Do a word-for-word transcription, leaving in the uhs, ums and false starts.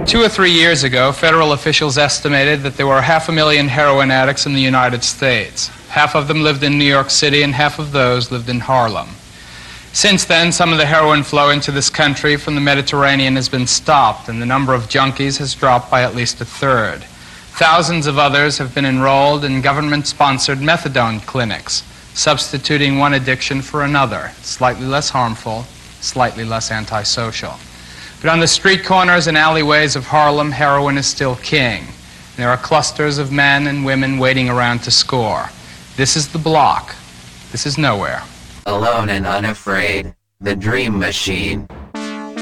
Two or three years ago, federal officials estimated that there were half a million heroin addicts in the United States. Half of them lived in New York City, and half of those lived in Harlem. Since then, some of the heroin flow into this country from the Mediterranean has been stopped, and the number of junkies has dropped by at least a third. Thousands of others have been enrolled in government-sponsored methadone clinics, substituting one addiction for another, slightly less harmful, slightly less antisocial. But on the street corners and alleyways of Harlem, heroin is still king. There are clusters of men and women waiting around to score. This is the block. This is nowhere. Alone and unafraid, the dream machine.